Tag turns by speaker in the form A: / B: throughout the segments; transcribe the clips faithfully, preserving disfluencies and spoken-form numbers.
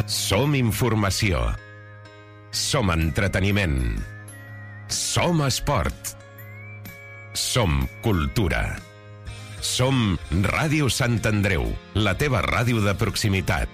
A: Som informació. Som entreteniment. Som esport. Som cultura. Som Ràdio Sant Andreu, la teva ràdio de proximitat.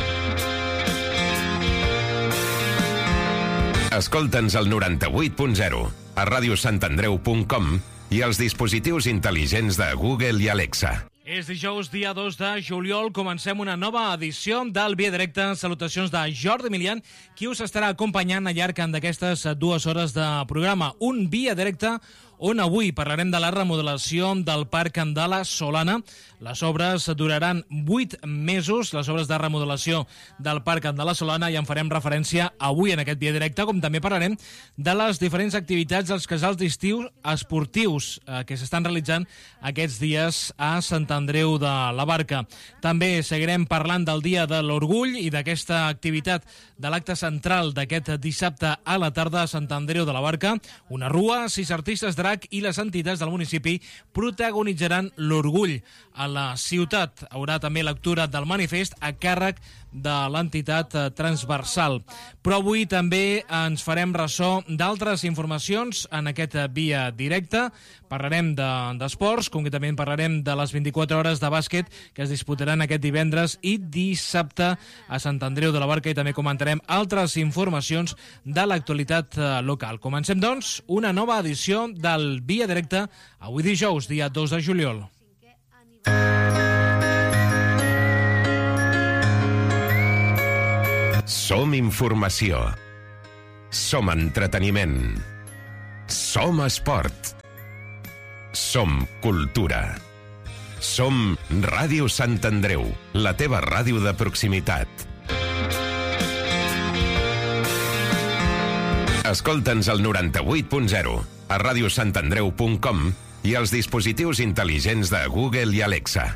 A: Escolta'ns al noranta-vuit punt zero, a radiosantandreu punt com i als dispositius intel·ligents de Google i Alexa.
B: És dijous, dia dos de juliol, comencem una nova edició del Via Directe. Salutacions de Jordi Milian, qui us estarà acompanyant al llarg d'aquestes dues hores de programa. Un Via Directe on avui parlarem de la remodelació del Parc de la Solana. Les obres duraran vuit mesos, les obres de remodelació del Parc de la Solana, i en farem referència avui en aquest Via Directe, com també parlarem de les diferents activitats dels casals d'estiu esportius eh, que s'estan realitzant aquests dies a Sant Andreu de la Barca. També seguirem parlant del Dia de l'Orgull i d'aquesta activitat de l'acte central d'aquest dissabte a la tarda a Sant Andreu de la Barca. Una rua, sis artistes drac i les entitats del municipi protagonitzaran l'orgull a la ciutat. Haurà també lectura del manifest a càrrec de l'entitat transversal. Però avui també ens farem ressò d'altres informacions en aquest Via Directe. Parlarem d'esports, de, concretament parlarem de les vint-i-quatre hores de bàsquet que es disputaran aquest divendres i dissabte a Sant Andreu de la Barca, i també comentarem altres informacions de l'actualitat local. Comencem, doncs, una nova edició del Via Directe, avui dijous, dia dos de juliol.
A: Som informació. Som entreteniment. Som esport. Som cultura. Som Ràdio Sant Andreu, la teva ràdio de proximitat. Escolta'ns al noranta-vuit punt zero, a radiosantandreu punt com i als dispositius intel·ligents de Google i Alexa.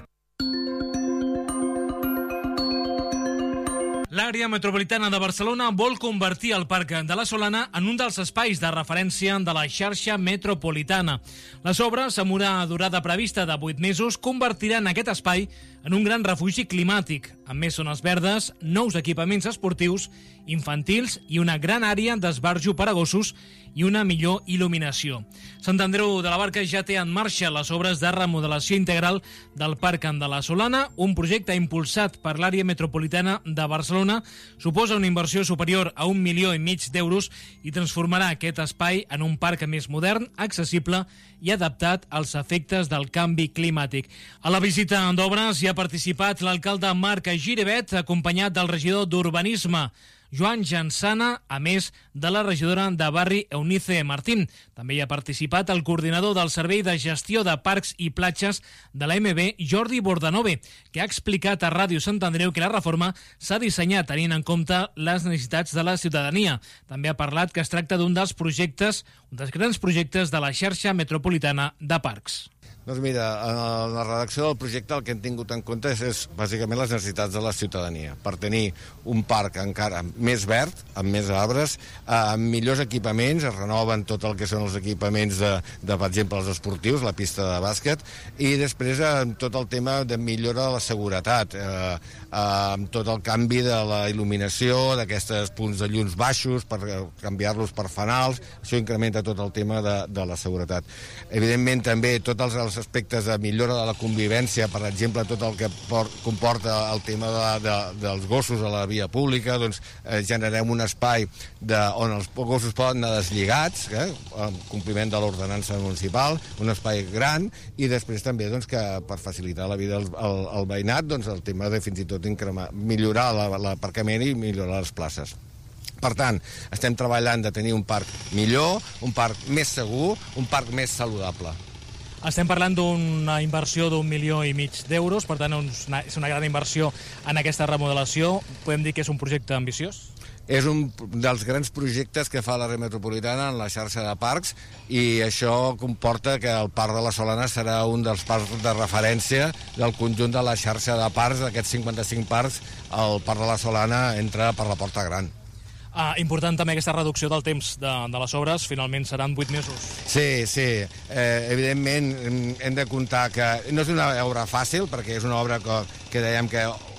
B: L'àrea metropolitana de Barcelona vol convertir el Parc de la Solana en un dels espais de referència de la xarxa metropolitana. Les obres, amb una durada prevista de vuit mesos, convertiran aquest espai en un gran refugi climàtic, amb més zones verdes, nous equipaments esportius, infantils i una gran àrea d'esbarjo per a gossos i una millor il·luminació. Sant Andreu de la Barca ja té en marxa les obres de remodelació integral del Parc de la Solana, un projecte impulsat per l'àrea metropolitana de Barcelona. Suposa una inversió superior a un milió i mig d'euros i transformarà aquest espai en un parc més modern, accessible i adaptat als efectes del canvi climàtic. A la visita d'obres hi ha participat l'alcalde Marc Giribet, acompanyat del regidor d'Urbanisme, Joan Jansana, a més de la regidora de barri Eunice Martín. També hi ha participat el coordinador del Servei de Gestió de Parcs i Platges de la M B, Jordi Bordanove, que ha explicat a Ràdio Sant Andreu que la reforma s'ha dissenyat tenint en compte les necessitats de la ciutadania. També ha parlat que es tracta d'un dels projectes, un dels grans projectes de la xarxa metropolitana de parcs.
C: Doncs mira, en la redacció del projecte el que hem tingut en compte és, és bàsicament les necessitats de la ciutadania, per tenir un parc encara més verd, amb més arbres, amb millors equipaments, es renoven tot el que són els equipaments de, de per exemple, els esportius, la pista de bàsquet, i després amb tot el tema de millora de la seguretat, eh, amb tot el canvi de la il·luminació, d'aquests punts de llums baixos, per canviar-los per fanals, això incrementa tot el tema de, de la seguretat. Evidentment, també tots els aspectes de millora de la convivència, per exemple, tot el que por, comporta el tema de, de, dels gossos a la via pública, doncs eh, generem un espai de, on els gossos poden anar deslligats, eh, en compliment de l'ordenança municipal, un espai gran, i després també doncs, que per facilitar la vida al, al, al veïnat, doncs, el tema de fins i tot incremar, millorar l'aparcament i millorar les places. Per tant, estem treballant de tenir un parc millor, un parc més segur, un parc més saludable.
B: Estem parlant d'una inversió d'un milió i mig d'euros, per tant és una gran inversió en aquesta remodelació. Podem dir que és un projecte ambiciós?
C: És un dels grans projectes que fa l'àrea metropolitana en la xarxa de parcs, i això comporta que el Parc de la Solana serà un dels parcs de referència del conjunt de la xarxa de parcs. D'aquests cinquanta-cinc parcs, el Parc de la Solana entra per la porta gran.
B: Ah, important també aquesta reducció del temps de, de les obres, finalment seran vuit mesos.
C: Sí, sí, eh, evidentment hem de comptar que no és una obra fàcil, perquè és una obra que, que dèiem que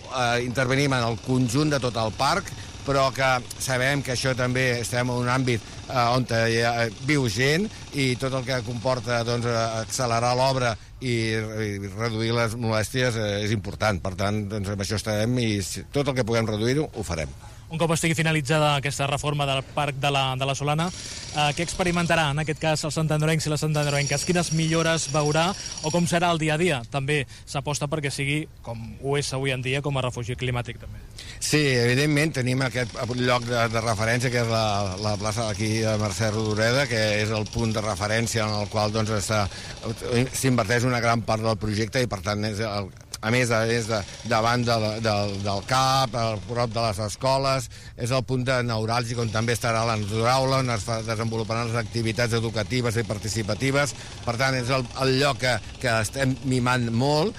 C: eh, intervenim en el conjunt de tot el parc, però que sabem que això també estem en un àmbit eh, on hi ha, viu gent i tot el que comporta doncs, accelerar l'obra i, i reduir les molèsties eh, és important. Per tant, doncs, amb això estarem i tot el que puguem reduir-ho, ho farem.
B: Un cop estigui finalitzada aquesta reforma del Parc de la, de la Solana, eh, què experimentarà, en aquest cas, els santandroencs i les santandroenques? Quines millores veurà o com serà el dia a dia? També s'aposta perquè sigui, com ho és avui en dia, com a refugi climàtic, també.
C: Sí, evidentment, tenim aquest lloc de, de referència, que és la, la plaça d'aquí de Mercè Rodoreda, que és el punt de referència en el qual doncs, s'inverteix una gran part del projecte i, per tant, és el, a més, a més de, davant de, de, del C A P, al prop de les escoles, és el punt de neuràlgic on també estarà l'endoraula, on es desenvoluparan les activitats educatives i participatives. Per tant, és el, el lloc que, que estem mimant molt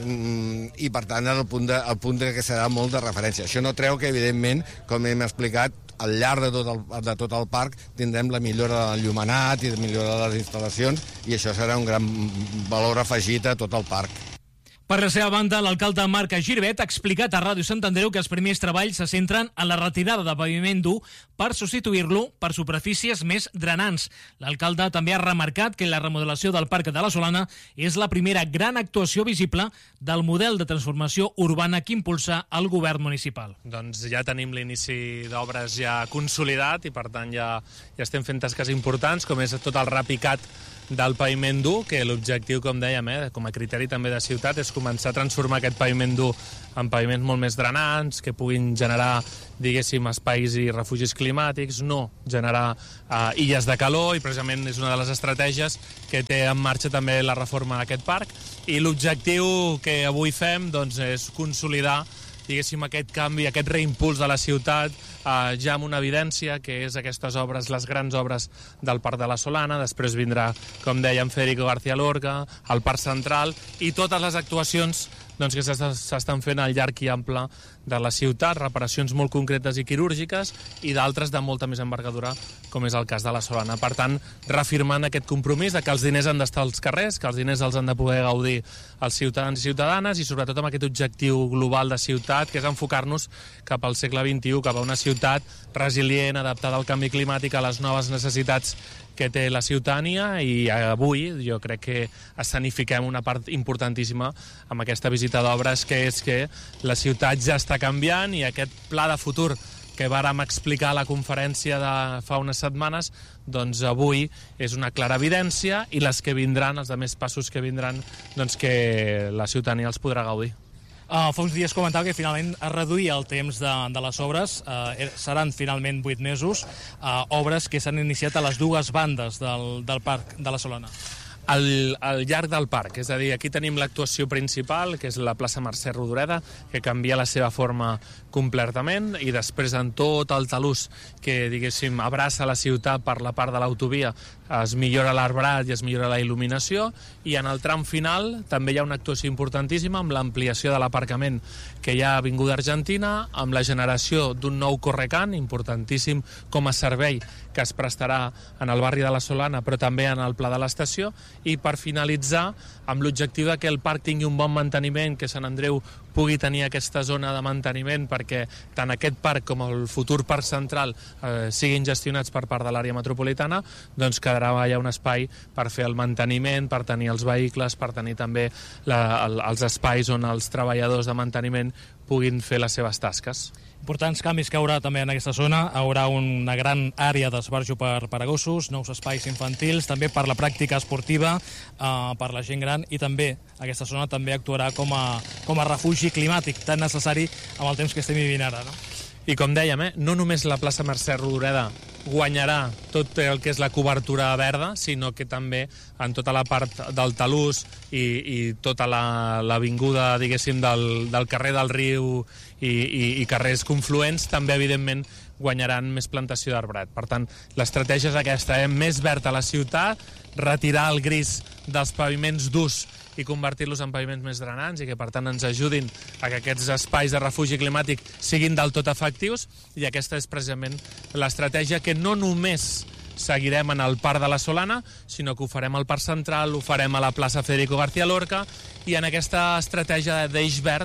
C: i, per tant, el punt, de, el punt de que serà molt de referència. Això no treu que, evidentment, com hem explicat, al llarg de tot, el, de tot el parc tindrem la millora de l'enllumenat i la millora de les instal·lacions i això serà un gran valor afegit a tot el parc.
B: Per la seva banda, l'alcalde Marc Girbet ha explicat a Ràdio Sant Andreu que els primers treballs se centren en la retirada de paviment dur per substituir-lo per superfícies més drenants. L'alcalde també ha remarcat que la remodelació del Parc de la Solana és la primera gran actuació visible del model de transformació urbana que impulsa el govern municipal.
D: Doncs ja tenim l'inici d'obres ja consolidat i, per tant, ja, ja estem fent tasques importants, com és tot el repicat del paviment dur, que l'objectiu, com dèiem, eh, com a criteri també de ciutat, és començar a transformar aquest paviment dur en paviments molt més drenants, que puguin generar, diguéssim, espais i refugis climàtics, no generar eh, illes de calor, i precisament és una de les estratègies que té en marxa també la reforma d'aquest parc. I l'objectiu que avui fem doncs, és consolidar, diguéssim, aquest canvi, aquest reimpuls de la ciutat, eh, ja amb una evidència, que és aquestes obres, les grans obres del Parc de la Solana. Després vindrà, com dèiem, Federico García Lorca, el Parc Central, i totes les actuacions doncs, que s'estan fent al llarg i ample de la ciutat, reparacions molt concretes i quirúrgiques, i d'altres de molta més envergadura, com és el cas de la Solana. Per tant, reafirmant aquest compromís de que els diners han d'estar als carrers, que els diners els han de poder gaudir els ciutadans i ciutadanes, i sobretot amb aquest objectiu global de ciutat, que és enfocar-nos cap al segle vint-i-u, cap a una ciutat resilient, adaptada al canvi climàtic, a les noves necessitats que té la ciutadania, i avui jo crec que escenifiquem una part importantíssima amb aquesta visita d'obres, que és que la ciutat ja està canviant, i aquest pla de futur que vàrem explicar a la conferència de fa unes setmanes, doncs avui és una clara evidència, i les que vindran, els altres passos que vindran, doncs que la ciutadania els podrà gaudir.
B: Uh, fa uns dies comentava que finalment es reduïa el temps de, de les obres, uh, seran finalment vuit mesos, uh, obres que s'han iniciat a les dues bandes del, del Parc de la Solana.
D: Al, al llarg del parc, és a dir, aquí tenim l'actuació principal, que és la plaça Mercè Rodoreda, que canvia la seva forma completament, i després en tot el talús que, diguéssim, abraça la ciutat per la part de l'autovia, es millora l'arbrat i es millora la il·luminació, i en el tram final també hi ha una actuació importantíssima amb l'ampliació de l'aparcament que hi ha a Avinguda Argentina, amb la generació d'un nou correcant, importantíssim com a servei que es prestarà en el barri de la Solana, però també en el Pla de l'Estació, i per finalitzar amb l'objectiu de que el parc tingui un bon manteniment, que Sant Andreu pugui tenir aquesta zona de manteniment perquè tant aquest parc com el futur parc central eh, siguin gestionats per part de l'àrea metropolitana, doncs quedarà allà un espai per fer el manteniment, per tenir els vehicles, per tenir també la, el, els espais on els treballadors de manteniment puguin fer les seves tasques.
B: Importants canvis que hi haurà també en aquesta zona. Hi haurà una gran àrea d'esbarjo per, per a gossos, nous espais infantils, també per la pràctica esportiva, eh, per la gent gran, i també aquesta zona també actuarà com a, com a refugi climàtic tan necessari amb el temps que estem vivint ara, no?
D: I com dèiem, eh, no només la plaça Mercè Rodoreda guanyarà tot el que és la cobertura verda, sinó que també en tota la part del talús i, i tota l'avinguda, la, diguéssim, del, del carrer del Riu i, i, i carrers confluents, també, evidentment, guanyaran més plantació d'arbrat. Per tant, l'estratègia és aquesta, eh? Més verd a la ciutat, retirar el gris dels paviments durs i convertir-los en paviments més drenants, i que per tant ens ajudin a que aquests espais de refugi climàtic siguin del tot efectius, i aquesta és precisament l'estratègia que no només seguirem en el Parc de la Solana, sinó que ho farem al Parc Central, ho farem a la plaça Federico García Lorca, i en aquesta estratègia d'eix verd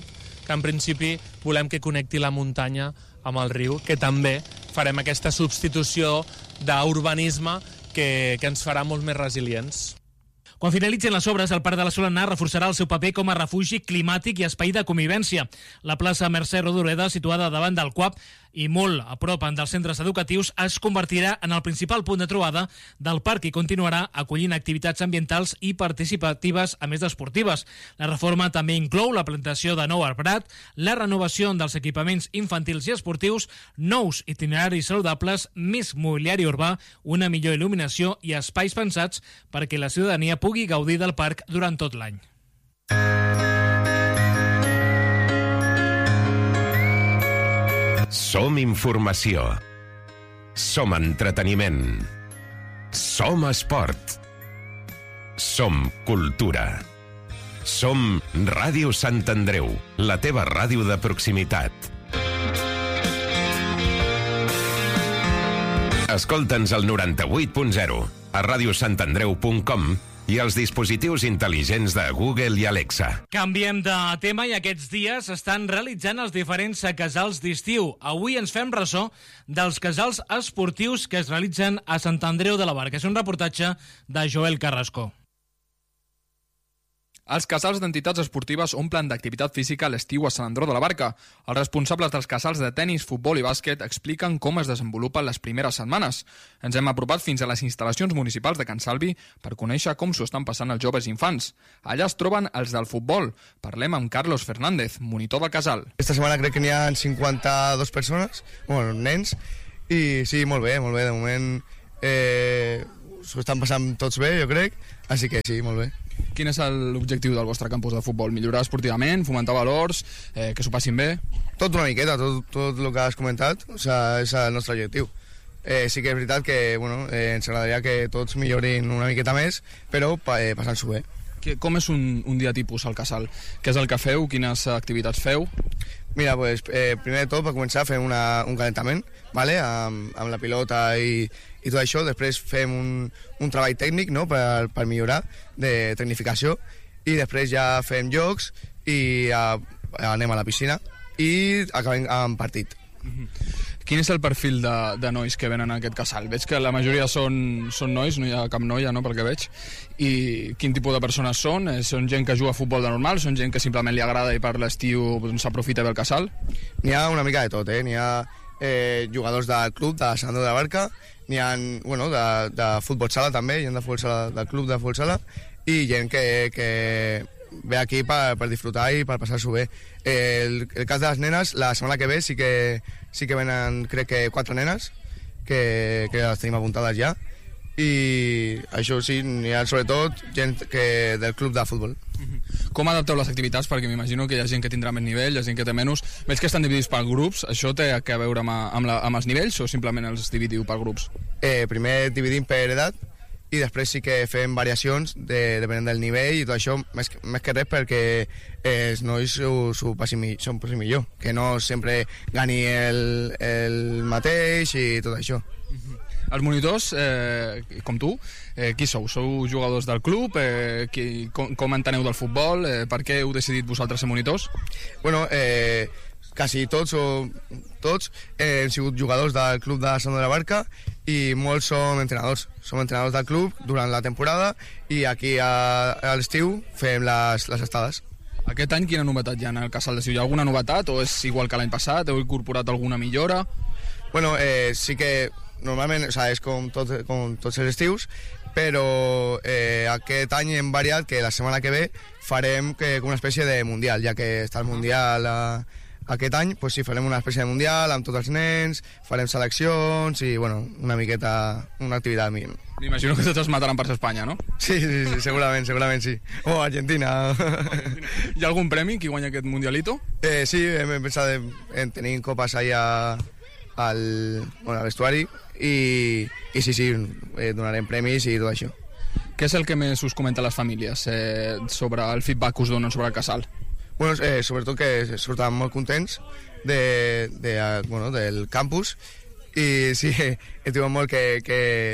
D: que en principi volem que connecti la muntanya amb el riu, que també farem aquesta substitució d'urbanisme que, que ens farà molt més resilients.
B: Quan finalitzin les obres, el Parc de la Solana reforçarà el seu paper com a refugi climàtic i espai de convivència. La plaça Mercè Rodoreda, situada davant del C U A P i molt a prop dels centres educatius, es convertirà en el principal punt de trobada del parc i continuarà acollint activitats ambientals i participatives, a més d'esportives. La reforma també inclou la plantació de nou arbrat, la renovació dels equipaments infantils i esportius, nous itineraris saludables, més mobiliari urbà, una millor il·luminació i espais pensats perquè la ciutadania pugui gaudir del parc durant tot l'any.
A: Som informació. Som entreteniment. Som esport. Som cultura. Som Ràdio Sant Andreu, la teva ràdio de proximitat. Escolta'ns al noranta-vuit punt zero, a ràdio sant andreu punt com i els dispositius intel·ligents de Google i Alexa.
B: Canviem de tema i aquests dies estan realitzant els diferents casals d'estiu. Avui ens fem ressò dels casals esportius que es realitzen a Sant Andreu de la Barca. És un reportatge de Joel Carrasco.
E: Els casals d'entitats esportives omplen d'activitat física a l'estiu a Sant Andreu de la Barca. Els responsables dels casals de tennis, futbol i bàsquet expliquen com es desenvolupen les primeres setmanes. Ens hem apropat fins a les instal·lacions municipals de Can Salvi per conèixer com s'ho estan passant els joves i infants. Allà es troben els del futbol. Parlem amb Carlos Fernández, monitor del casal.
F: Esta setmana crec que n'hi ha cinquanta-dues persones, bueno, nens, i sí, molt bé, molt bé. De moment eh, s'ho estan passant tots bé, jo crec, així que sí, molt bé.
E: Quin és l'objectiu del vostre campus de futbol? Millorar esportivament, fomentar valors, eh, que s'ho passin bé?
F: Tot una miqueta, tot, tot el que has comentat, o sea, és el nostre objectiu. Eh, sí que és veritat que bueno, eh, ens agradaria que tots millorin una miqueta més, però eh, passant-s'ho bé.
E: Que, com és un, un dia tipus al casal? Què és el que feu? Quines activitats feu?
F: Mira, pues, eh, primer de tot, per començar, fem una, un calentament, ¿vale? amb, amb la pilota i, i tot això. Després fem un, un treball tècnic, no? per, per millorar, de tecnificació, i després ja fem jocs i uh, anem a la piscina i acabem amb partit.
E: Mm-hmm. Quin és el perfil de, de nois que venen a aquest casal? Veig que la majoria són, són nois, no hi ha cap noia, no, pel que veig. I quin tipus de persones són? Són gent que juga a futbol de normal? Són gent que simplement li agrada i per l'estiu doncs, s'aprofita del casal?
F: N'hi ha una mica de tot, eh? N'hi ha eh, jugadors del club de Sant Andreu de la Barca, n'hi ha bueno, de, de futbol sala també, gent de futbol sala, del club de futbol sala, i gent que, que ve aquí per, per disfrutar i per passar-s'ho bé. El, el cas de les nenes, la setmana que ve sí que, sí que venen, crec que quatre nenes, que, que les tenim apuntades ja, i això sí, n'hi ha sobretot gent que, del club de futbol.
E: Com adapteu les activitats? Perquè m'imagino que hi ha gent que tindrà més nivell, hi ha gent que té menys. Veig que estan dividits per grups. Això té a veure amb, amb, la, amb els nivells o simplement els dividiu per grups?
F: Eh, primer dividim per edat i després sí que fem variacions de, depenent del nivell i tot això, més, més que res perquè els nois s'ho passin millor, que no sempre gani el, el mateix i tot això.
E: Els monitors, eh, com tu, eh, qui sou? Sou jugadors del club? Eh, qui, com, com enteneu del futbol? Eh, per què heu decidit vosaltres ser monitors?
F: Bueno, eh, quasi tots o tots eh, hem sigut jugadors del club de Sant Andreu de la Barca i molts som entrenadors. Som entrenadors del club durant la temporada i aquí a, a l'estiu fem les, les estades.
E: Aquest any quina novetat hi ha en el casal d'estiu? Hi ha alguna novetat o és igual que l'any passat? Heu incorporat alguna millora?
F: Bueno, eh, sí que normalment, o sea, és com, tot, com tots els estius, però eh, aquest any hem variat que la setmana que ve farem que, una espècie de mundial, ja que està el mundial a, aquest any, pues sí, farem una espècie de mundial amb tots els nens, farem seleccions i, bueno, una miqueta, una activitat mínima.
E: M'imagino que tots es mataran per ser Espanya, no?
F: Sí, sí, sí, segurament, segurament sí. O Argentina.
E: Hi ha algun premi qui guanya aquest mundialito?
F: Eh, sí, hem pensat en, en tenir copes allà al, bueno, al vestuari i, i sí, sí, eh, donarem premis i tot això.
E: Què és el que més us comenta les famílies eh, sobre el feedback que us donen sobre el casal?
F: Bueno, eh, sobretot que surten molt contents de, de, bueno, del campus i sí, et diuen molt que, que,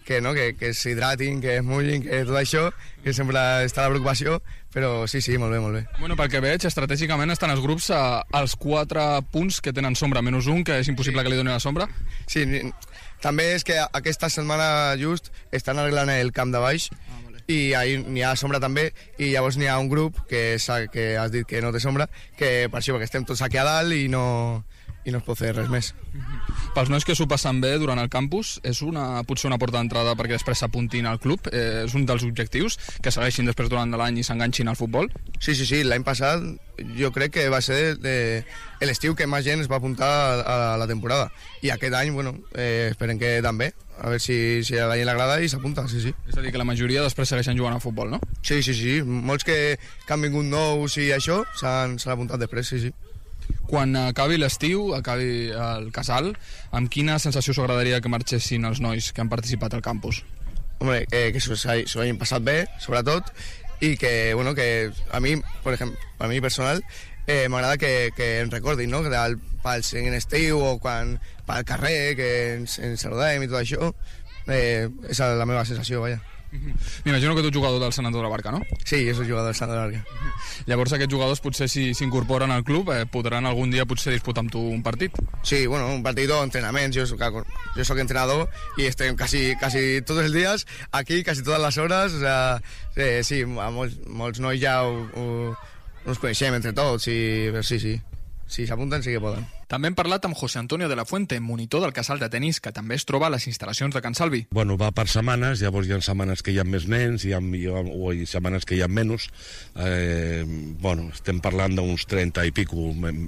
F: que, no, que, que s'hidratin, que es mullin, que tot això, que sempre està la preocupació, però sí, sí, molt bé, molt bé.
E: Bueno, pel que veig, estratègicament estan els grups a, als quatre punts que tenen sombra, menys un, que és impossible sí. que li doni la sombra.
F: Sí, també és que aquesta setmana just estan arreglant el camp de baix, ah, vale. I ahí n'hi ha sombra també, i llavors n'hi ha un grup que, que has dit que no té sombra, que per això, perquè estem tots aquí a dalt i no... i no es pot fer res més.
E: Pels nois que s'ho passen bé durant el campus, és una, potser una porta d'entrada perquè després s'apuntin al club? Eh, és un dels objectius, que segueixin després durant l'any i s'enganxin al futbol?
F: Sí, sí, sí, l'any passat jo crec que va ser de, de l'estiu que més gent es va apuntar a, a la temporada, i aquest any, bueno, eh, esperem que també, a veure si, si a la gent l'agrada i s'apunta, sí, sí.
E: És a dir, que la majoria després segueixen jugant a futbol, no?
F: Sí, sí, sí, molts que, que han vingut nous i això s'han apuntat després, sí, sí.
E: Quan acabi l'estiu, acabi el casal, amb quina sensació us agradaria que marxessin els nois que han participat al campus?
F: Hombre, eh, que s'ho hagin passat bé, sobretot, i que, bueno, que a mi, per exemple, a mi personal, eh, m'agrada que, que ens recordin, no?, que del, pel en estiu o quan pel carrer, que ens, ens saludem i tot això, eh, és la meva sensació, vaja.
E: M'imagino que tu ets jugador del Sant Andreu de la Barca, no?
F: Sí, jo soc jugador del Sant Andreu de la Barca.
E: Llavors aquests jugadors potser si s'incorporen al club eh, podran algun dia potser disputar amb tu un partit?
F: Sí, bueno, un partit o entrenaments. Jo soc, jo soc entrenador i estem quasi, quasi tots els dies aquí, quasi totes les hores. O sea, eh, sí, a molts, molts nois ja ho, ho, ens coneixem entre tots i sí, sí. Si s'apunten sí que poden.
E: També hem parlat amb José Antonio de la Fuente, monitor del casal de tenis, que també es troba a les instal·lacions de Can Salvi.
G: Bueno, va per setmanes, llavors hi ha setmanes que hi ha més nens, hi ha, hi ha, o hi ha setmanes que hi ha menys. Eh, bueno, estem parlant d'uns trenta i pico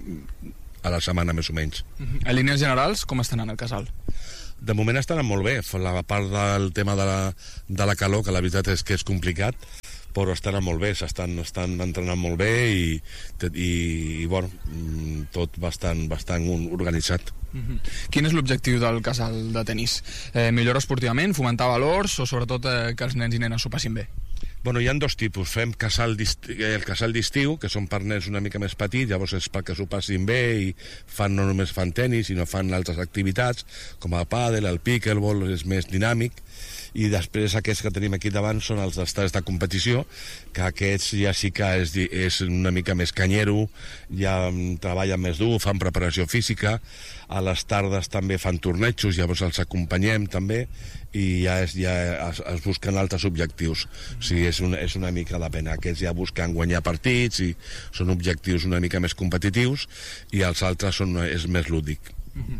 G: a la setmana, més o menys.
E: Uh-huh. A línies generals, com estan anant el casal?
G: De moment estan molt bé. La part del tema de la, de la calor, que la veritat és que és complicat, però estan molt bé, s'estan estan entrenant molt bé i, i, i bueno, tot bastant, bastant organitzat.
E: Uh-huh. Quin és l'objectiu del casal de tenis? Eh, millorar esportivament, fomentar valors o sobretot eh, que els nens i nenes s'ho passin bé?
G: Bueno, hi ha dos tipus. Fem casal el casal d'estiu, que són per nens una mica més petits, llavors és perquè s'ho passin bé i fan, no només fan tenis, sinó fan altres activitats, com el pàdel, el pickleball, és més dinàmic. I després aquests que tenim aquí davant són els d'estats de competició, que aquests ja sí que és, és una mica més canyero, ja treballen més dur, fan preparació física, a les tardes també fan tornejos, llavors els acompanyem també, i ja, és, ja es, es busquen altres objectius. O sigui, és una, és una mica la pena. Aquests ja busquen guanyar partits i són objectius una mica més competitius, i els altres són, és més lúdic.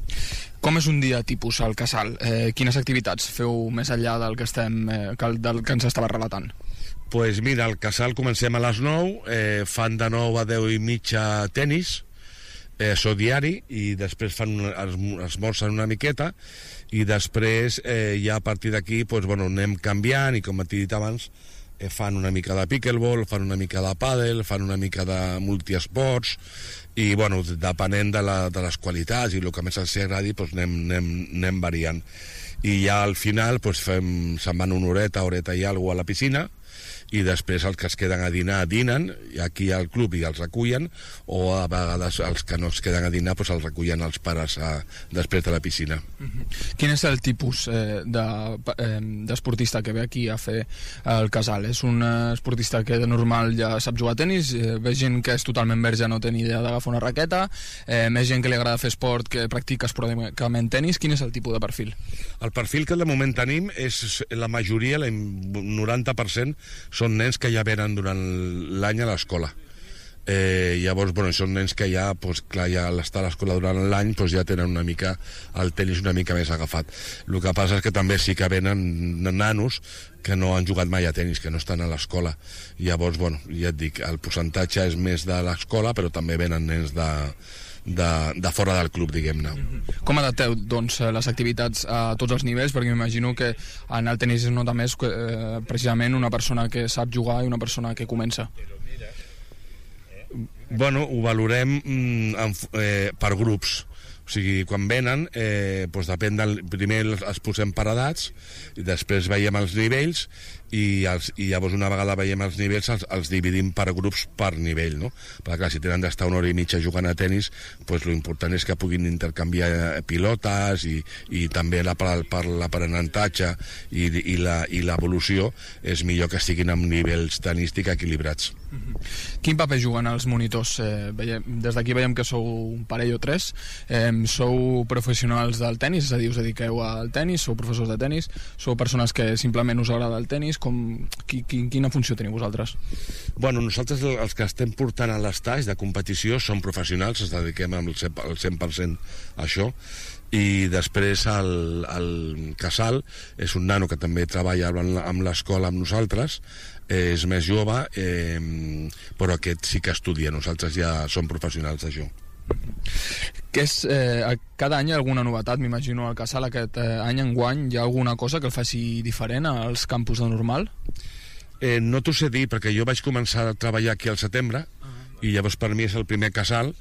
E: Com és un dia tipus al casal? Eh, quines activitats feu més enllà del que, estem, eh, del que ens estava relatant?
G: Pues mira, al casal comencem a les nou, eh, fan de nou a deu i mitja tenis, eh, això diari, i després fan un, esmorzen una miqueta, i després eh, ja a partir d'aquí pues, bueno, anem canviant, i com t'he dit abans, eh, fan una mica de pickleball, fan una mica de pàdel, fan una mica de multiesports, i bueno, depenent de, la, de les qualitats i el que més els agradi, doncs anem, anem, anem variant. I ja al final doncs fem, se'n van una horeta, horeta i alguna a la piscina, i després els que es queden a dinar dinen, i aquí al club i els recullen, o a vegades els que no es queden a dinar doncs els recullen els pares a, després de la piscina.
E: Uh-huh. Quin és el tipus eh, d'esportista de, eh, que ve aquí a fer el casal? És un esportista que de normal ja sap jugar a tenis, eh, ve gent que és totalment verge, no té ni idea d'agafar una raqueta, eh, més gent que li agrada fer esport, que practica esporàdicament tenis. Quin és el tipus de perfil?
G: El perfil que de moment tenim és la majoria, el noranta per cent, són nens que ja venen durant l'any a l'escola. Eh, llavors, bueno, són nens que ja, pues, clar, ja al estar a l'escola durant l'any pues, ja tenen una mica el tenis una mica més agafat. El que passa és que també sí que venen nanos que no han jugat mai a tenis, que no estan a l'escola. Llavors, bueno, ja et dic, el percentatge és més de l'escola, però també venen nens de, de, de fora del club, diguem-ne.
E: Com adapteu, doncs, les activitats a tots els nivells? Perquè m'imagino que en el tenis es nota més eh, precisament una persona que sap jugar i una persona que comença.
G: Bueno, ho valorem mm, en, eh, per grups. O sigui, quan venen, eh, doncs depèn del... Primer els posem per edats, i després veiem els nivells, i, els, i llavors una vegada veiem els nivells els, els dividim per grups per nivell, no? Perquè clar, si tenen d'estar una hora i mitja jugant a tenis, doncs l'important és que puguin intercanviar pilotes i, i també la, per, per l'aprenentatge i, i, la, i l'evolució és millor que estiguin amb nivells tenístic equilibrats.
E: Mm-hmm. Quin paper juguen els monitors? Eh, veiem, des d'aquí veiem que sou un parell o tres. Eh, sou professionals del tenis, és a dir, us dediqueu al tenis, sou professors de tenis, sou persones que simplement us agrada el tenis. Com, qui, qui, quina funció teniu vosaltres?
G: Bueno, nosaltres els que estem portant a l'estage de competició som professionals, ens dediquem al cent per cent a això, i després el, el Casal és un nano que també treballa amb l'escola amb nosaltres, és més jove, eh, però aquest sí que estudia, nosaltres ja som professionals d'això.
E: Que és, eh, cada any hi ha alguna novetat, m'imagino, al Casal. Aquest eh, any enguany hi ha alguna cosa que el faci diferent als campus de normal?
G: Eh, no t'ho sé dir, perquè jo vaig començar a treballar aquí al setembre, uh-huh. i llavors per mi és el primer Casal,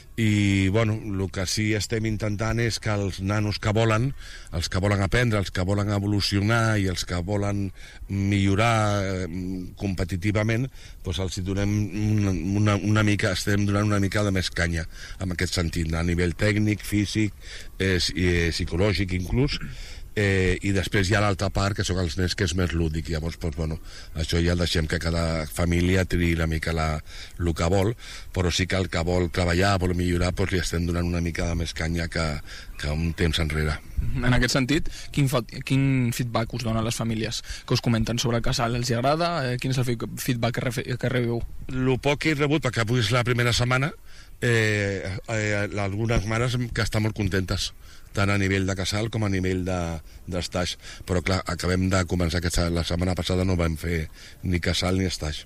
G: i bueno, el que sí estem intentant és que els nanos que volen, els que volen aprendre, els que volen evolucionar i els que volen millorar eh, competitivament, doncs els hi donem una, una, una mica, estem donant una mica de més canya en aquest sentit, a nivell tècnic, físic, eh, eh, psicològic inclús. Eh, i després hi ha l'altra part que són els nens, que és més lúdic. Llavors, doncs, bueno, això ja deixem que cada família triï una mica la, el que vol, però sí que el que vol treballar, vol millorar, doncs li estem donant una mica de més canya que, que un temps enrere.
E: En aquest sentit, quin, quin feedback us donen les famílies que us comenten sobre el Casal? Els hi agrada? Eh, quin és el feedback que, refe, que rebiu?
G: El poc que he rebut, perquè avui és la primera setmana, eh, eh, algunes mares que estan molt contentes, tant a nivell de Casal com a nivell d'estaix. De, però clar, acabem de començar aquesta, la setmana passada no vam fer ni Casal ni estaix.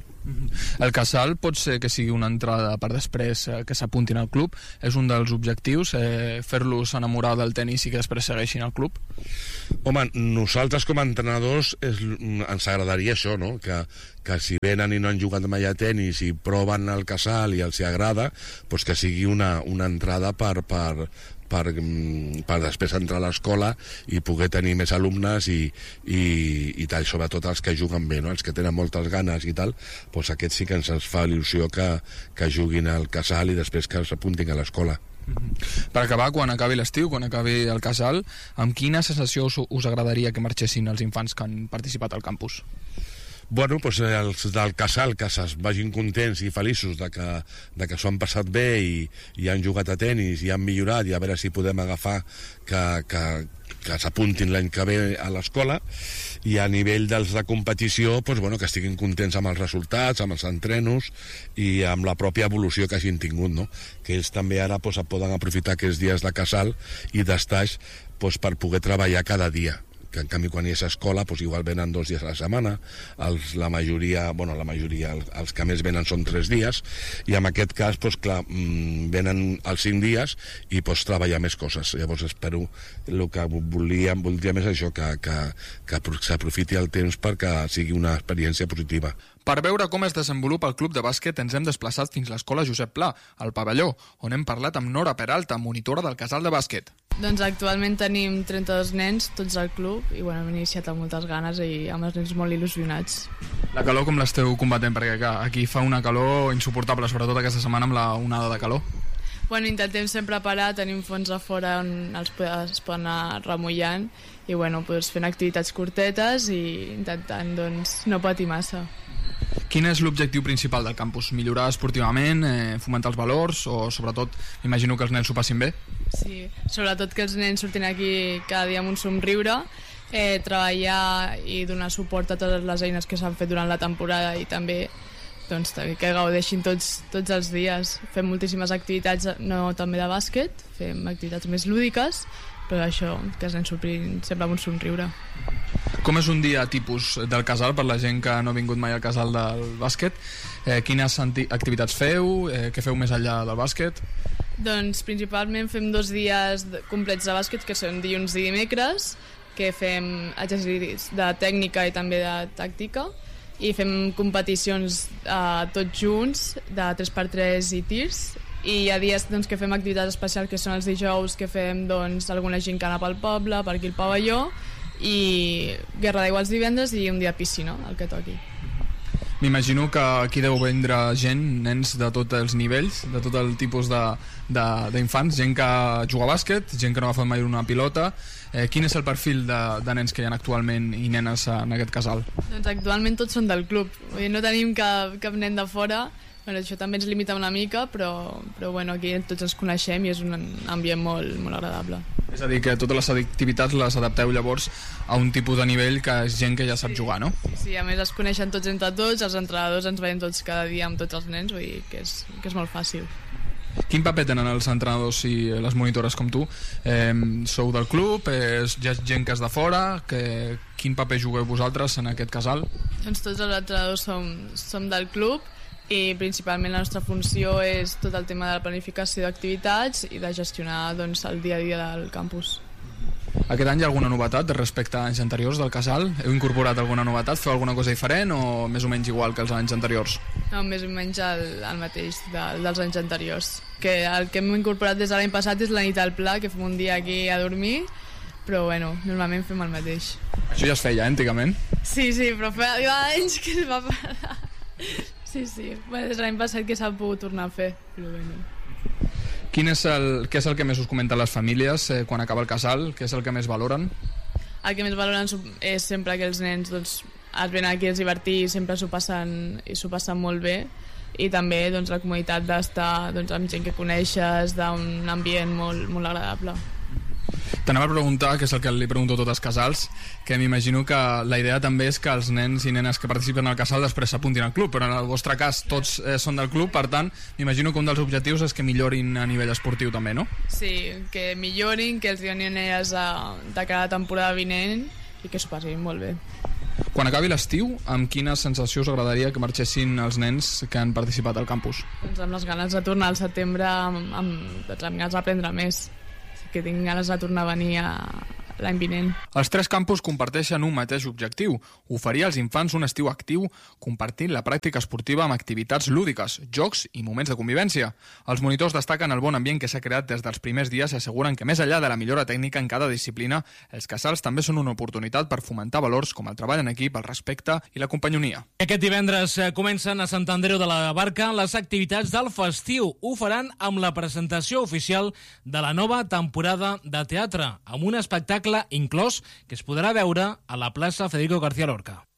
E: El Casal pot ser que sigui una entrada per després eh, que s'apuntin al club? És un dels objectius, eh, fer-los enamorar del tenis i que després segueixin al club?
G: Home, nosaltres com a entrenadors és, ens agradaria això, no? Que, que si venen i no han jugat mai a tenis i proven el Casal i els hi agrada, doncs que sigui una, una entrada per, per, per, per després entrar a l'escola i poder tenir més alumnes i, i, i tal, sobretot els que juguen bé, no? Els que tenen moltes ganes i tal, doncs aquests sí que ens fa il·lusió que, que juguin al Casal i després que s'apuntin a l'escola.
E: Per acabar, quan acabi l'estiu, quan acabi el Casal, amb quina sensació us, us agradaria que marxessin els infants que han participat al campus?
G: Bueno, doncs els del Casal que es vagin contents i feliços de que, de que s'ho han passat bé i, i han jugat a tenis i han millorat, i a veure si podem agafar que, que, que s'apuntin l'any que ve a l'escola. I a nivell dels de competició, doncs, bueno, que estiguin contents amb els resultats, amb els entrenos i amb la pròpia evolució que hagin tingut, no? Que ells també ara doncs, poden aprofitar aquests dies de Casal i d'estaix doncs, per poder treballar cada dia, que en canvi quan hi és escola doncs igual venen dos dies a la setmana, els, la majoria, bueno, la majoria, els, els que més venen són tres dies, i en aquest cas, doncs clar, venen els cinc dies i pots treballar més coses. Llavors espero, el que volíem, voldríem és això, que, que, que s'aprofiti el temps perquè sigui una experiència positiva.
E: Per veure com es desenvolupa el club de bàsquet ens hem desplaçat fins a l'escola Josep Pla, al pavelló, on hem parlat amb Nora Peralta, monitora del Casal de bàsquet.
H: Doncs actualment tenim trenta-dos nens, tots al club, i bueno, hem iniciat amb moltes ganes i amb els nens molt il·lusionats.
E: La calor com l'esteu combatent? Perquè clar, aquí fa una calor insuportable, sobretot aquesta setmana amb la onada de calor.
H: Bueno, intentem sempre parar, tenim fons a fora on els es poden anar remullant i bueno, doncs fent activitats curtetes i intentant doncs, no patir massa.
E: Quin és l'objectiu principal del campus? Millorar esportivament, eh, fomentar els valors o sobretot, imagino que els nens s'ho passin bé?
H: Sí, sobretot que els nens surtin aquí cada dia amb un somriure, eh, treballar i donar suport a totes les eines que s'han fet durant la temporada i també doncs, que gaudeixin tots, tots els dies. Fem moltíssimes activitats, no també de bàsquet, fem activitats més lúdiques, però això, que els nens surtin sempre amb un somriure.
E: Com és un dia tipus del Casal per la gent que no ha vingut mai al Casal del bàsquet? Eh, quines activitats feu? Eh, què feu més enllà del bàsquet?
H: Doncs principalment fem dos dies complets de bàsquet, que són dilluns i dimecres, que fem exercicis de tècnica i també de tàctica, i fem competicions eh, tots junts de tres per tres i tirs, i hi ha dies doncs, que fem activitats especials, que són els dijous, que fem doncs, alguna gincana pel poble, per aquí al pavelló, i guerra d'aigua els divendres i un dia piscina, el que toqui.
E: M'imagino que aquí deu vindre gent, nens de tots els nivells, de tot el tipus d'infants, gent que juga a bàsquet, gent que no ha fet mai una pilota. Eh, quin és el perfil de, de nens que hi ha actualment i nenes en aquest casal?
H: Doncs actualment tots són del club, vull dir, no tenim cap, cap nen de fora. Bueno, això també ens limita una mica, però, però bueno, aquí tots ens coneixem i és un ambient molt, molt agradable.
E: És a dir, que totes les activitats les adapteu llavors a un tipus de nivell que és gent que ja sap
H: sí.
E: jugar, no?
H: Sí, a més es coneixen tots entre tots, els entrenadors ens veiem tots cada dia amb tots els nens, vull dir que és, que és molt fàcil.
E: Quin paper tenen els entrenadors i les monitores com tu? Eh, sou del club? Eh, hi ha gent que és de fora? Que, quin paper jugueu vosaltres en aquest casal?
H: Doncs tots els entrenadors som, som del club i principalment la nostra funció és tot el tema de la planificació d'activitats i de gestionar doncs, el dia a dia del campus.
E: Aquest any hi ha alguna novetat respecte a anys anteriors del casal? Heu incorporat alguna novetat? Feu alguna cosa diferent o més o menys igual que els anys anteriors?
H: No, més o menys el, el mateix de, dels anys anteriors. Que el que hem incorporat des de l'any passat és la nit al pla, que fem un dia aquí a dormir, però bueno, normalment fem el mateix.
E: Això ja es feia, eh, antigament?
H: Sí, sí, però fa anys que es va parar. Sí, sí, bueno, des de l'any passat que s'ha pogut tornar a fer, però bueno.
E: Quin és el, què és el que més us comenten les famílies eh, quan acaba el casal? Què és el que més valoren?
H: El que més valoren és sempre que els nens doncs, es venen aquí a divertir i sempre s'ho passen, i s'ho passen molt bé, i també doncs, la comoditat d'estar doncs, amb gent que coneixes, d'un ambient molt, molt agradable.
E: T'anava a preguntar, que és el que li pregunto a tots els casals, que m'imagino que la idea també és que els nens i nenes que participen al casal després s'apuntin al club, però en el vostre cas tots eh, són del club, per tant, m'imagino que un dels objectius és que millorin a nivell esportiu també, no?
H: Sí, que millorin, que els donin idees de, de cada temporada vinent i que s'ho passin molt bé.
E: Quan acabi l'estiu, amb quina sensació us agradaria que marxessin els nens que han participat al campus?
H: Doncs amb les ganes de tornar al setembre, amb, amb, doncs amb ganes d'aprendre més, que tinc ganes de tornar a venir a l'any vinent.
E: Els tres campus comparteixen un mateix objectiu, oferir als infants un estiu actiu compartint la pràctica esportiva amb activitats lúdiques, jocs i moments de convivència. Els monitors destaquen el bon ambient que s'ha creat des dels primers dies i asseguren que més enllà de la millora tècnica en cada disciplina, els casals també són una oportunitat per fomentar valors com el treball en equip, el respecte i la companyonia.
B: Aquest divendres comencen a Sant Andreu de la Barca les activitats del festiu. Ho faran amb la presentació oficial de la nova temporada de teatre, amb un espectacle inclòs que es podrà veure a la plaça Federico García Lorca.